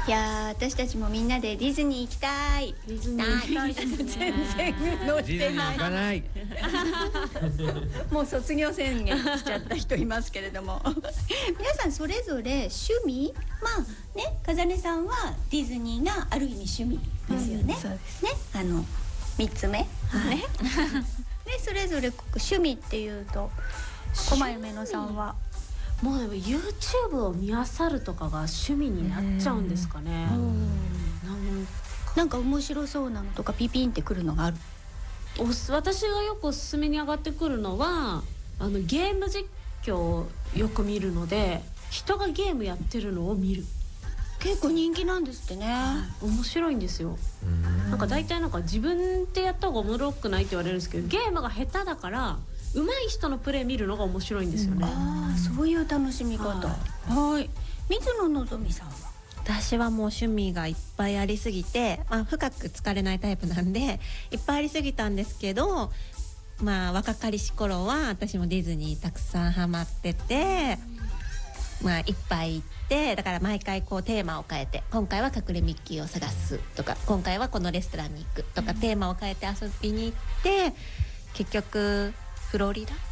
いや私たちもみんなでディズニー行きたい。 ディズニー行きたいですね。 全然乗っディズニーてない行かない。 もう卒業宣言しちゃった人いますけれども皆さんそれぞれ趣味、まあね、風音さんはディズニーがある意味趣味ですよね、 そうですね、3つ目、ねでそれぞれ趣味っていうと狛嫁のさんはもうでも YouTube を見漁るとかが趣味になっちゃうんですかね。 なんか面白そうなのとかピピンってくるのがある。 私がよくおすすめに上がってくるのはゲーム実況をよく見るので、人がゲームやってるのを見る。 結構人気なんですってね、 面白いんですよ。なんか大体なんか自分でやった方がおもろくないって言われるんですけど、ゲームが下手だから上手い人のプレイ見るのが面白いんですよね。 ああ、そういう楽しみ方。はい。水野のぞみさんは。 私はもう趣味がいっぱいありすぎて、深く疲れないタイプなんでいっぱいありすぎたんですけど、若かりし頃は私もディズニーたくさんハマってて、いっぱい行って、だから毎回こうテーマを変えて、今回は隠れミッキーを探すとか、今回はこのレストランに行くとか、テーマを変えて遊びに行って、結局フロリダ